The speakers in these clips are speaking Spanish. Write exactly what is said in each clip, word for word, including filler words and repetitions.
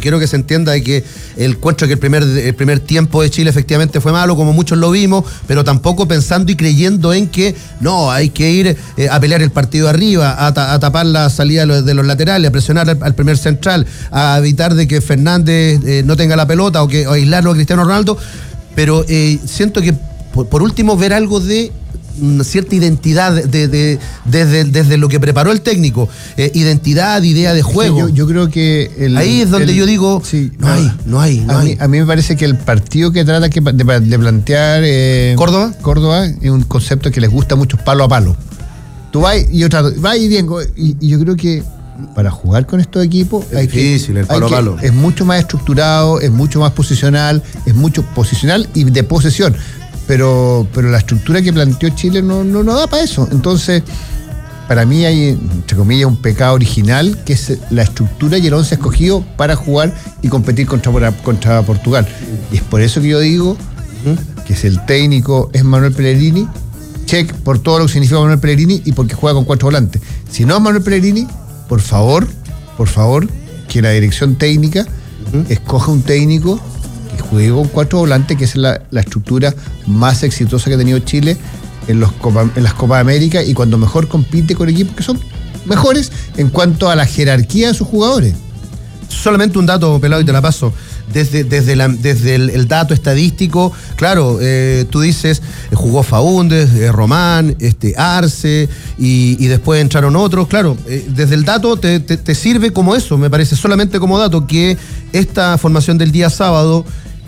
quiero que se entienda de que el encuentro que el primer, el primer tiempo de Chile efectivamente fue malo, como muchos lo vimos, pero tampoco pensando y creyendo en que no, hay que ir eh, a pelear el partido arriba, a, ta, a tapar la salida de los, de los laterales, a presionar al, al primer central, a evitar de que Fernández eh, no tenga la pelota o que o aislarlo a Cristiano Ronaldo, pero eh, siento que por, por último ver algo de una cierta identidad de, de, desde, desde lo que preparó el técnico, eh, identidad, idea de juego. Yo, yo creo que el, ahí es donde el, yo digo sí, no, no hay, no hay, no a, hay. Mí, a mí me parece que el partido que trata que de, de plantear eh, Córdoba Córdoba es un concepto que les gusta mucho, palo a palo. Tú vas y otra, vas y bien, y, y yo creo que para jugar con estos equipos es hay difícil, que, el palo hay a palo. Que, es mucho más estructurado, es mucho más posicional, es mucho posicional y de posesión. Pero, pero la estructura que planteó Chile no, no, no da para eso. Entonces, para mí hay, entre comillas, un pecado original, que es la estructura y el once escogido para jugar y competir contra, contra Portugal. Y es por eso que yo digo uh-huh. que si el técnico es Manuel Pellegrini, check por todo lo que significa Manuel Pellegrini y porque juega con cuatro volantes. Si no es Manuel Pellegrini, por favor, por favor, que la dirección técnica uh-huh. escoja un técnico que juegue con cuatro volantes, que es la, la estructura más exitosa que ha tenido Chile en, los Copa, en las Copas América y cuando mejor compite con equipos que son mejores en cuanto a la jerarquía de sus jugadores. Solamente un dato, Pelado, y te la paso. Desde, desde, la, desde el, el dato estadístico, claro, eh, tú dices, eh, jugó Faúndez, eh, Román, este, Arce, y, y después entraron otros, claro, eh, desde el dato te, te, te sirve como eso, me parece, solamente como dato, que esta formación del día sábado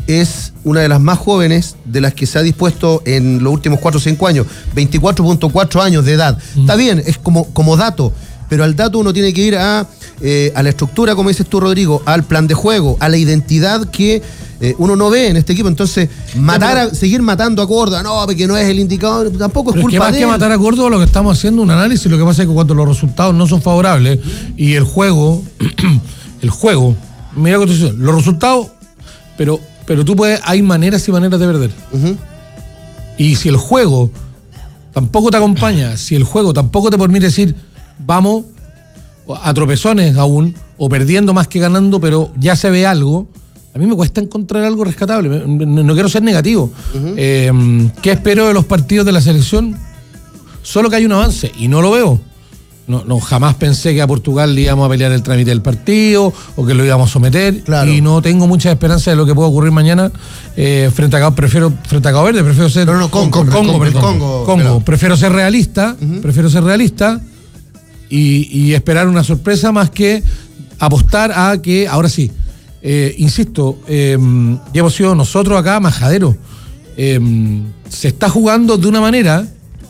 es una de las más jóvenes de las que se ha dispuesto en los últimos cuatro o cinco años, veinticuatro punto cuatro años de edad. Mm. Está bien, es como, como dato, pero al dato uno tiene que ir a, eh, a la estructura, como dices tú, Rodrigo, al plan de juego, a la identidad que eh, uno no ve en este equipo. Entonces, matar a, seguir matando a Córdoba, no, porque no es el indicador, tampoco es pero culpa es que más de que él. matar a Córdoba, lo que estamos haciendo un análisis, lo que pasa es que cuando los resultados no son favorables y el juego, el juego, mira los resultados, pero, pero tú puedes, hay maneras y maneras de perder. Uh-huh. Y si el juego tampoco te acompaña, si el juego tampoco te permite decir, vamos a tropezones aún, o perdiendo más que ganando, pero ya se ve algo, a mí me cuesta encontrar algo rescatable, no, no quiero ser negativo. Uh-huh. Eh, ¿Qué espero de los partidos de la selección? Solo que hay un avance, y no lo veo. No, no, jamás pensé que a Portugal le íbamos a pelear el trámite del partido, o que lo íbamos a someter, claro. Y no tengo mucha esperanza de lo que pueda ocurrir mañana eh, frente a Cabo, prefiero, frente a Cabo Verde, prefiero ser... No, no, Congo, Congo, Congo, perdón, Congo, Congo. Congo. Prefiero ser realista, uh-huh. prefiero ser realista, Y, y esperar una sorpresa más que apostar a que, ahora sí, eh, insisto, eh, ya hemos sido nosotros acá majaderos. Eh, se está jugando de una manera,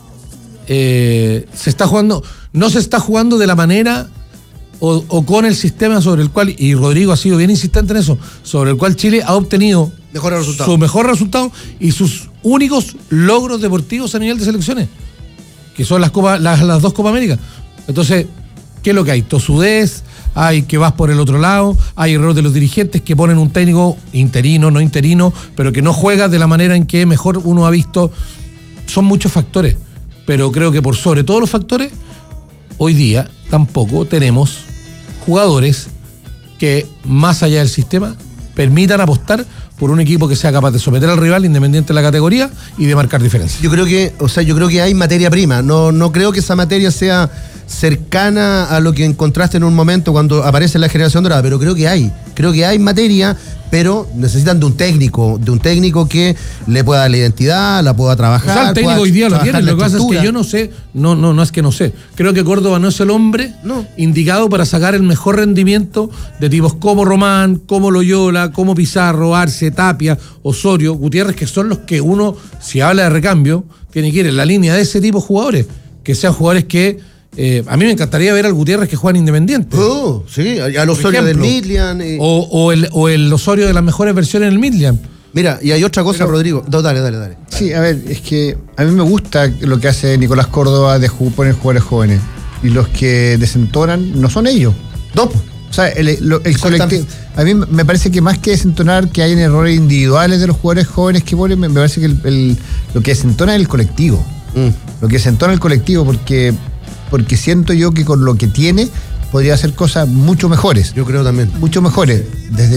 eh, se está jugando, no se está jugando de la manera o, o con el sistema sobre el cual, y Rodrigo ha sido bien insistente en eso, sobre el cual Chile ha obtenido mejor resultado. su mejor resultado y sus únicos logros deportivos a nivel de selecciones, que son las, Copa, las, las dos Copa América. Entonces, ¿qué es lo que hay? Tosudez, hay que vas por el otro lado, hay errores de los dirigentes que ponen un técnico interino, no interino, pero que no juega de la manera en que mejor uno ha visto. Son muchos factores, pero creo que por sobre todos los factores, hoy día tampoco tenemos jugadores que, más allá del sistema, permitan apostar por un equipo que sea capaz de someter al rival independiente de la categoría y de marcar diferencias. Yo creo que, o sea, yo creo que hay materia prima. No, no creo que esa materia sea cercana a lo que encontraste en un momento cuando aparece la generación dorada, pero creo que hay, creo que hay materia, pero necesitan de un técnico, de un técnico que le pueda dar la identidad, la pueda trabajar. O sea, el técnico hoy día lo tiene, lo que pasa es que yo no sé, no, no, no es que no sé, creo que Córdoba no es el hombre no. indicado para sacar el mejor rendimiento de tipos como Román, como Loyola, como Pizarro, Arce, Tapia, Osorio, Gutiérrez, que son los que uno, si habla de recambio, tiene que ir en la línea de ese tipo de jugadores, que sean jugadores que Eh, a mí me encantaría ver al Gutiérrez que juega en Independiente. Oh, sí, al Osorio del Midland. Eh. O, o, el, o el Osorio de las mejores versiones en el Midland. Mira, y hay otra cosa, pero, Rodrigo. No, dale, dale, dale. Sí, a ver, es que a mí me gusta lo que hace Nicolás Córdoba de poner jugadores jóvenes. Y los que desentonan no son ellos. No. O sea, el, el, el colectivo. A mí me parece que más que desentonar que hay errores individuales de los jugadores jóvenes que ponen, me parece que el, el, lo que desentona es el colectivo. Mm. Lo que desentona es el colectivo, porque. porque siento yo que con lo que tiene podría hacer cosas mucho mejores. Yo creo también. Mucho mejores. Desde